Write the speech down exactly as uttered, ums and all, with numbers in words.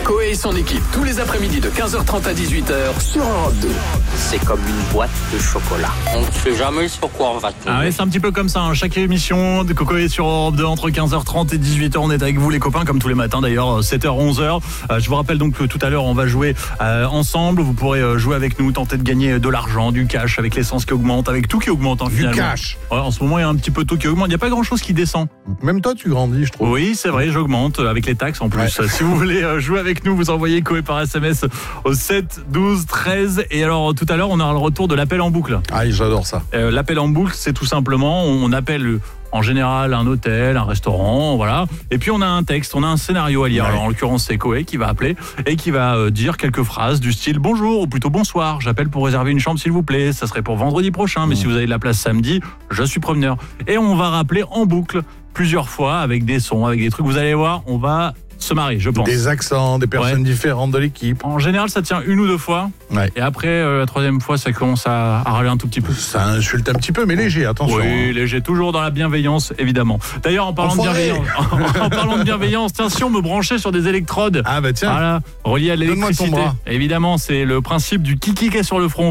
Coé et son équipe, tous les après-midi de quinze heures trente à dix-huit heures sur Europe deux. C'est comme une boîte de chocolat. On ne sait jamais sur quoi on va tomber. Ah ouais, c'est un petit peu comme ça, hein. Chaque émission de Coé sur Europe deux entre quinze heures trente et dix-huit heures, on est avec vous les copains comme tous les matins d'ailleurs, sept heures onze heures. Euh, je vous rappelle donc que tout à l'heure on va jouer euh, ensemble, vous pourrez euh, jouer avec nous, tenter de gagner de l'argent, du cash avec l'essence qui augmente, avec tout qui augmente hein, finalement. Du cash. Ouais, en ce moment il y a un petit peu tout qui augmente, il n'y a pas grand chose qui descend. Même toi tu grandis je trouve. Oui c'est vrai, j'augmente avec les taxes en plus. Ouais. Si vous voulez euh, jouer avec nous, vous envoyez Coé par S M S au sept douze treize. Et alors tout à l'heure on aura le retour de l'appel en boucle. Ah j'adore ça. Euh, l'appel en boucle c'est tout simplement, on appelle en général un hôtel, un restaurant, voilà. Et puis on a un texte, on a un scénario à lire. Ouais. Alors en l'occurrence c'est Coé qui va appeler et qui va euh, dire quelques phrases du style bonjour ou plutôt bonsoir, j'appelle pour réserver une chambre s'il vous plaît, ça serait pour vendredi prochain, mais mmh. si vous avez de la place samedi, je suis promeneur. Et on va rappeler en boucle plusieurs fois avec des sons, avec des trucs, vous allez voir, on va se marier, je pense. Des accents, des personnes ouais. différentes de l'équipe. En général, ça tient une ou deux fois. Ouais. Et après, euh, la troisième fois, ça commence à, à râler un tout petit peu. Ça insulte un petit peu, mais léger, attention. Oui, hein. léger, toujours dans la bienveillance, évidemment. D'ailleurs, en parlant Enfoiré. de bienveillance, en, en parlant de bienveillance, tiens, si on me branchait sur des électrodes. Ah bah tiens. Voilà, relié à l'électricité. Évidemment, c'est le principe du kiki qui est sur le front.